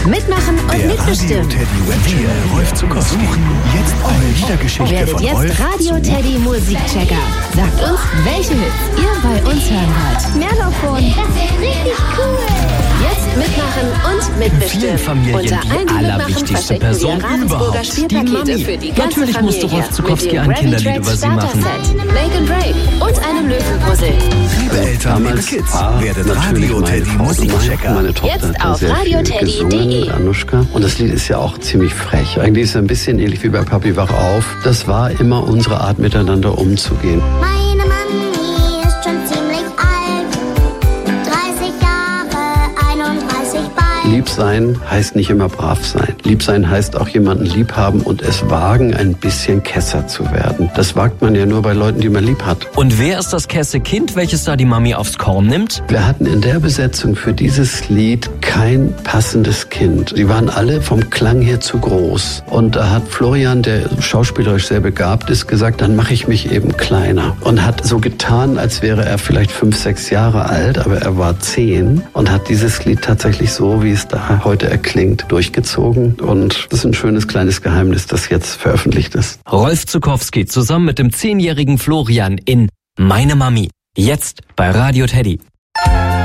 Mitmachen und Der mitbestimmen. Radio Teddy Webchannel Rolf Zuckowski. Jetzt eine Liedergeschichte Werdet von jetzt Rolf Radio Teddy Musikchecker. Sagt uns, welche Hits ihr bei uns hören wollt. Merlofon. Das ist richtig cool. Jetzt mitmachen und mitbestimmen. vielen Familien Unter die allen, die allerwichtigste mitmachen, Person verschenken wir überhaupt, Ravensburger die Spielpakete Mami. für die ganze Natürlich musste Familie. Rolf Zuckowski Mit dem ein Kinderlied Gravy über Tracks sie machen. Starter-Set, Make and Break und einem Löwenpuzzle. Liebe Eltern, liebe Kids, werdet Radio Teddy Musikchecker. Meine Tochter Jetzt hat da auf sehr viel radioteddy.de. gesungen mit Anuschka. Und das Lied ist ja auch ziemlich frech. Eigentlich ist es ein bisschen ähnlich wie bei Papi Wach auf. Das war immer unsere Art, miteinander umzugehen. Meine Mami ist schon ziemlich alt. 30 Jahre, 31 bald. Lieb sein heißt nicht immer brav sein. Lieb sein heißt auch jemanden lieb haben und es wagen, ein bisschen Kesser zu werden. Das wagt man ja nur bei Leuten, die man lieb hat. Und wer ist das kesse Kind, welches da die Mami aufs Korn nimmt? Wir hatten in der Besetzung für dieses Lied kein passendes Kind. Die waren alle vom Klang her zu groß. Und da hat Florian, der schauspielerisch sehr begabt ist, gesagt, dann mache ich mich eben kleiner. Und hat so getan, als wäre er vielleicht 5, 6 Jahre alt, aber er war 10 und hat dieses Lied tatsächlich so, wie es da heute erklingt, durchgezogen. Und das ist ein schönes kleines Geheimnis, das jetzt veröffentlicht ist. Rolf Zuckowski zusammen mit dem 10-jährigen Florian in Meine Mami. Jetzt bei Radio Teddy.